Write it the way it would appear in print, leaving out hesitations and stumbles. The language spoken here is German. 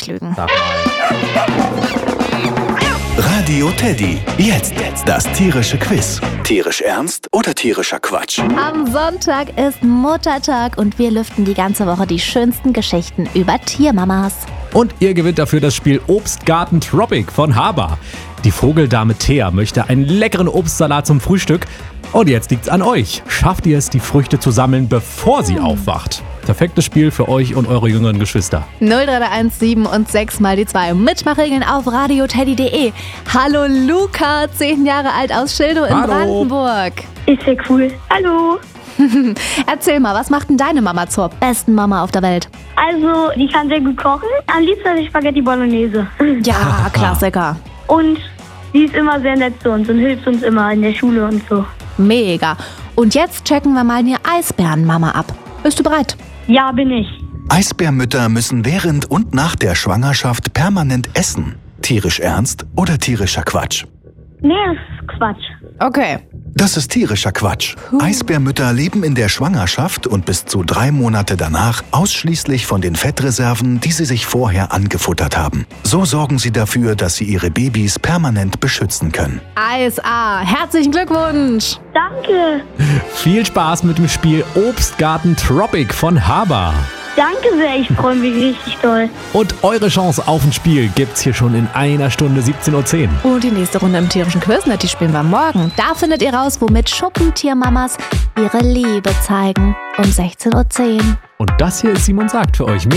lügen. Sag mal. Radio Teddy. Jetzt das tierische Quiz. Tierisch ernst oder tierischer Quatsch? Am Sonntag ist Muttertag und wir lüften die ganze Woche die schönsten Geschichten über Tiermamas. Und ihr gewinnt dafür das Spiel Obstgarten Tropic von Haber. Die Vogeldame Thea möchte einen leckeren Obstsalat zum Frühstück. Und jetzt liegt's an euch. Schafft ihr es, die Früchte zu sammeln, bevor sie aufwacht? Perfektes Spiel für euch und eure jüngeren Geschwister. 0331 7 und 6 mal die 2. Mitmachregeln auf radioteddy.de. Hallo Luca, 10 Jahre alt aus Schildow in Brandenburg. Ist ja cool. Hallo. Erzähl mal, was macht denn deine Mama zur besten Mama auf der Welt? Also, die kann sehr gut kochen. Am liebsten die Spaghetti Bolognese. Ja, Klassiker. Und die ist immer sehr nett zu uns und hilft uns immer in der Schule und so. Mega. Und jetzt checken wir mal die Eisbärenmama ab. Bist du bereit? Ja, bin ich. Eisbärmütter müssen während und nach der Schwangerschaft permanent essen. Tierisch ernst oder tierischer Quatsch? Nee, das ist Quatsch. Okay. Das ist tierischer Quatsch. Eisbärmütter leben in der Schwangerschaft und bis zu 3 Monate danach ausschließlich von den Fettreserven, die sie sich vorher angefuttert haben. So sorgen sie dafür, dass sie ihre Babys permanent beschützen können. Eis A, herzlichen Glückwunsch. Danke. Viel Spaß mit dem Spiel Obstgarten Tropic von Haber. Danke sehr, ich freue mich richtig doll. Und eure Chance auf ein Spiel gibt's hier schon in einer Stunde 17:10 Uhr. Und die nächste Runde im tierischen Quiz, die spielen wir morgen. Da findet ihr raus, womit Schuppentiermamas ihre Liebe zeigen. Um 16:10 Uhr. Und das hier ist Simon Sagt für euch.